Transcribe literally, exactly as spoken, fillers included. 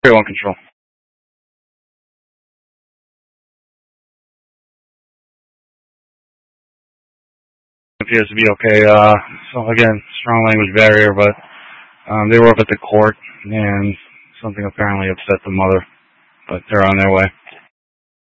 three one control. Appears to be okay. Uh, so again, strong language barrier, but um, they were up at the court, and something apparently upset the mother, but they're on their way.